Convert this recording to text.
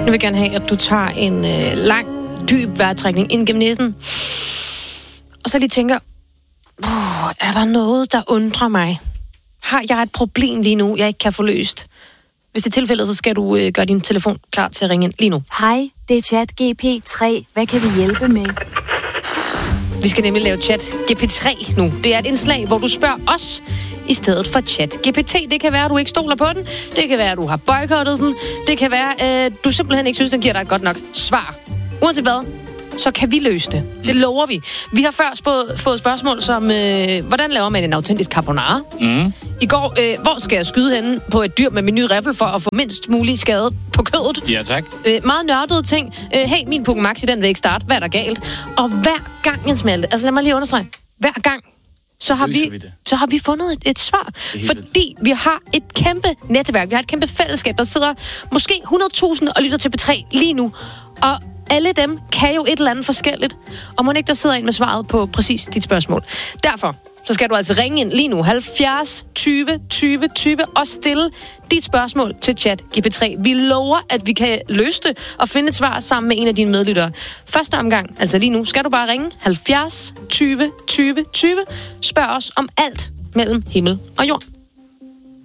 Nu vil jeg gerne have, at du tager en lang, dyb vejrtrækning ind gennem næsen. Og så lige tænker, er der noget, der undrer mig? Har jeg et problem lige nu, jeg ikke kan få løst? Hvis det er tilfældet, så skal du gøre din telefon klar til at ringe ind lige nu. Hej, det er ChatGPT. Hvad kan vi hjælpe med? Vi skal nemlig lave ChatGPT nu. Det er et indslag, hvor du spørger os i stedet for ChatGPT. Det kan være, at du ikke stoler på den. Det kan være, at du har boykottet den. Det kan være, at du simpelthen ikke synes, den giver dig et godt nok svar. Uanset hvad, så kan vi løse det. Det lover vi. Vi har før fået spørgsmål som, hvordan laver man en autentisk carbonara? I går, hvor skal jeg skyde henne på et dyr med min nye riffel for at få mindst mulig skade på kødet? Ja, tak. Meget nørdede ting. Hey, min Pokémon Maxi, den vil ikke starte. Hvad er der galt? Og hver gang, Jens Malte, altså lad mig lige understrege, hver gang, så har vi fundet et svar. Fordi vi har et kæmpe netværk, vi har et kæmpe fællesskab, der sidder måske 100.000 og lytter til P3 lige nu. Og alle dem kan jo et eller andet forskelligt. Og må ikke der sidder en med svaret på præcis dit spørgsmål. Derfor så skal du altså ringe ind lige nu 70 20 20 20 og stille dit spørgsmål til ChatGPT. Vi lover, at vi kan løse det og finde et svar sammen med en af dine medlyttere. Første omgang, altså lige nu, skal du bare ringe 70 20 20 20. Spørg os om alt mellem himmel og jord.